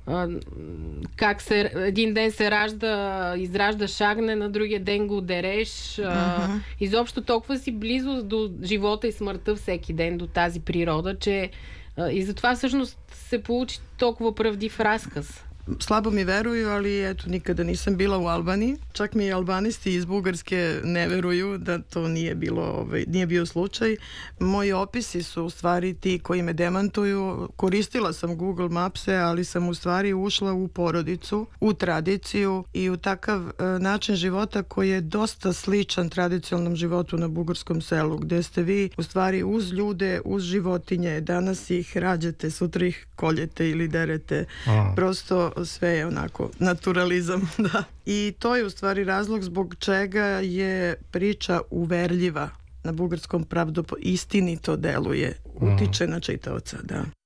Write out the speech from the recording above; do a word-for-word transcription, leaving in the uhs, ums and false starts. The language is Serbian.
как се, един ден се ражда, израждаш агне, на другия ден го дереш. Uh-huh. Изобщо толкова си близо до живота и смъртта всеки ден, до тази природа, че и затова всъщност се получи толкова правдив разказ. Slabo mi veruju, ali eto, nikada nisam bila u Albaniji. Čak mi i albanisti iz Bugarske ne veruju da to nije bilo, ovaj, nije bio slučaj. Moji opisi su u stvari ti koji me demantuju. Koristila sam Google Mapse, ali sam u stvari ušla u porodicu, u tradiciju i u takav e, način života koji je dosta sličan tradicionalnom životu na bugarskom selu, gde ste vi u stvari uz ljude, uz životinje, danas ih rađate, sutra ih koljete ili derete. Aha. Prosto sve je onako naturalizam, da. I to je u stvari razlog zbog čega je priča uverljiva na bugarskom, pravdo istinito deluje, utiče na čitaoca, da.